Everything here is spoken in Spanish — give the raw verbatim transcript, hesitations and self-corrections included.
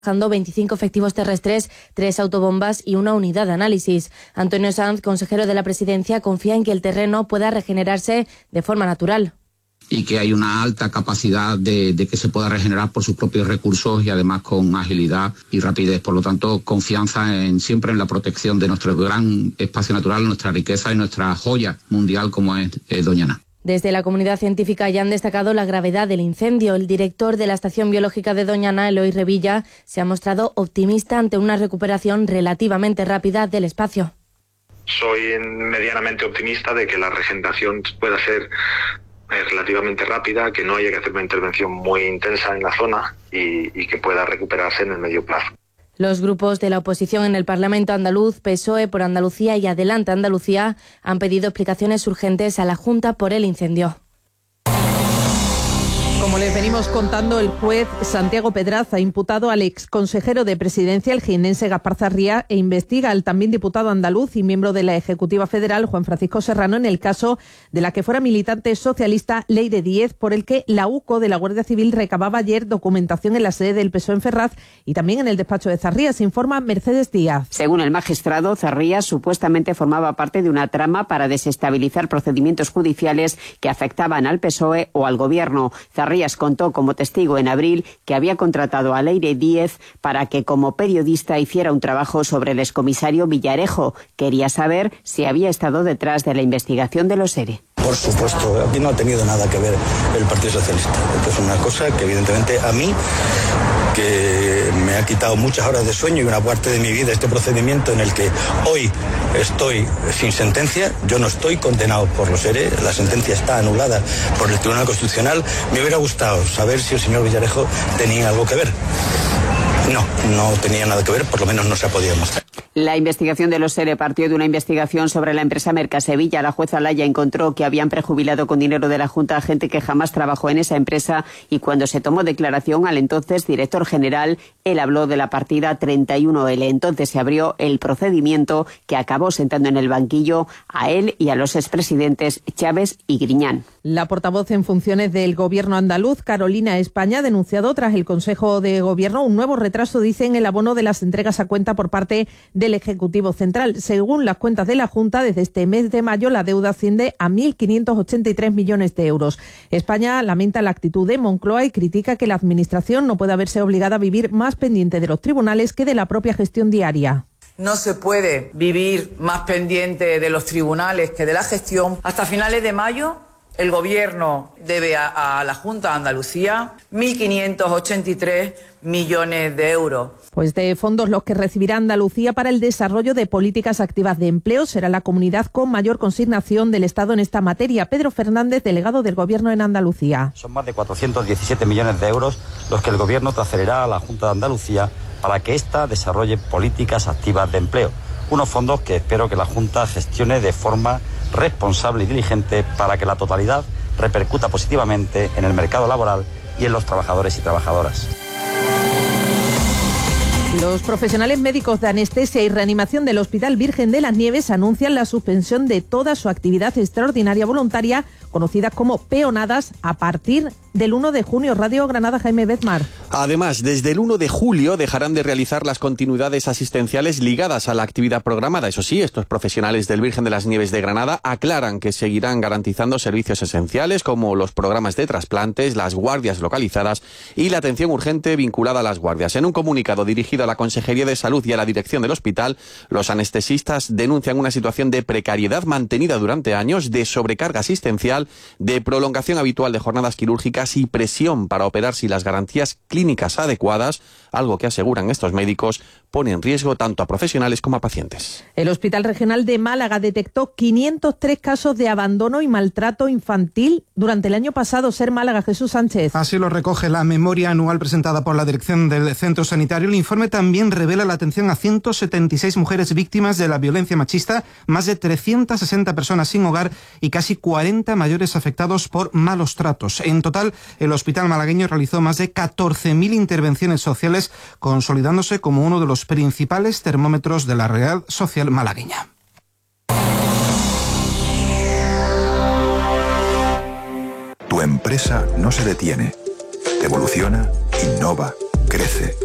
trabajando veinticinco efectivos terrestres, tres autobombas y una unidad de análisis. Antonio Sanz, consejero de la Presidencia, confía en que el terreno pueda regenerarse de forma natural. Y que hay una alta capacidad de, de que se pueda regenerar por sus propios recursos y además con agilidad y rapidez. Por lo tanto, confianza en siempre en la protección de nuestro gran espacio natural, nuestra riqueza y nuestra joya mundial como es eh, Doñana. Desde la comunidad científica ya han destacado la gravedad del incendio. El director de la Estación Biológica de Doñana, Eloy Revilla, se ha mostrado optimista ante una recuperación relativamente rápida del espacio. Soy medianamente optimista de que la regeneración pueda ser relativamente rápida, que no haya que hacer una intervención muy intensa en la zona y, y que pueda recuperarse en el medio plazo. Los grupos de la oposición en el Parlamento andaluz, P S O E por Andalucía y Adelante Andalucía, han pedido explicaciones urgentes a la Junta por el incendio. Como les venimos contando, el juez Santiago Pedraz ha imputado al exconsejero de Presidencia, el jiennense Gaspar Zarría, e investiga al también diputado andaluz y miembro de la Ejecutiva Federal, Juan Francisco Serrano, en el caso de la que fuera militante socialista Leire Díez, por el que la U C O de la Guardia Civil recababa ayer documentación en la sede del P S O E en Ferraz y también en el despacho de Zarría. Se informa Mercedes Díaz. Según el magistrado, Zarría supuestamente formaba parte de una trama para desestabilizar procedimientos judiciales que afectaban al P S O E o al Gobierno. Zarría contó como testigo en abril que había contratado a Leire Díez para que como periodista hiciera un trabajo sobre el excomisario Villarejo. Quería saber si había estado detrás de la investigación de los ERE. Por supuesto, aquí no ha tenido nada que ver el Partido Socialista. Esto es una cosa que evidentemente a mí, que me ha quitado muchas horas de sueño y una parte de mi vida este procedimiento en el que hoy estoy sin sentencia. Yo no estoy condenado por los ERE, la sentencia está anulada por el Tribunal Constitucional. Me hubiera gustado saber si el señor Villarejo tenía algo que ver. No, no tenía nada que ver, por lo menos no se ha podido mostrar. La investigación de los ERE partió de una investigación sobre la empresa Mercasevilla. La jueza Laya encontró que habían prejubilado con dinero de la Junta a gente que jamás trabajó en esa empresa y cuando se tomó declaración al entonces director general, él habló de la partida treinta y uno L. Entonces se abrió el procedimiento que acabó sentando en el banquillo a él y a los expresidentes Chávez y Griñán. La portavoz en funciones del Gobierno andaluz, Carolina España, ha denunciado tras el Consejo de Gobierno un nuevo retraso, dice, en el abono de las entregas a cuenta por parte del Ejecutivo Central. Según las cuentas de la Junta, desde este mes de mayo la deuda asciende a mil quinientos ochenta y tres millones de euros. España lamenta la actitud de Moncloa y critica que la Administración no pueda verse obligada a vivir más pendiente de los tribunales que de la propia gestión diaria. No se puede vivir más pendiente de los tribunales que de la gestión. Hasta finales de mayo, el Gobierno debe a, a la Junta de Andalucía mil quinientos ochenta y tres millones de euros. Pues de fondos los que recibirá Andalucía para el desarrollo de políticas activas de empleo. Será la comunidad con mayor consignación del Estado en esta materia. Pedro Fernández, delegado del Gobierno en Andalucía. Son más de cuatrocientos diecisiete millones de euros los que el Gobierno transferirá a la Junta de Andalucía para que ésta desarrolle políticas activas de empleo. Unos fondos que espero que la Junta gestione de forma responsable y diligente para que la totalidad repercuta positivamente en el mercado laboral y en los trabajadores y trabajadoras. Los profesionales médicos de anestesia y reanimación del Hospital Virgen de las Nieves anuncian la suspensión de toda su actividad extraordinaria voluntaria, conocidas como peonadas, a partir del uno de junio. Radio Granada, Jaime Bezmar. Además, desde el uno de julio dejarán de realizar las continuidades asistenciales ligadas a la actividad programada. Eso sí, estos profesionales del Virgen de las Nieves de Granada aclaran que seguirán garantizando servicios esenciales como los programas de trasplantes, las guardias localizadas y la atención urgente vinculada a las guardias. En un comunicado dirigido a la Consejería de Salud y a la dirección del hospital, los anestesistas denuncian una situación de precariedad mantenida durante años, de sobrecarga asistencial, de prolongación habitual de jornadas quirúrgicas y presión para operar sin las garantías clínicas adecuadas, algo que aseguran estos médicos pone en riesgo tanto a profesionales como a pacientes. El Hospital Regional de Málaga detectó quinientos tres casos de abandono y maltrato infantil durante el año pasado. Ser Málaga, Jesús Sánchez. Así lo recoge la memoria anual presentada por la dirección del centro sanitario. El informe también revela la atención a ciento setenta y seis mujeres víctimas de la violencia machista, más de trescientas sesenta personas sin hogar y casi cuarenta mayores afectados por malos tratos. En total, el hospital malagueño realizó más de catorce mil intervenciones sociales, consolidándose como uno de los principales termómetros de la realidad social malagueña. Tu empresa no se detiene, evoluciona, innova, crece.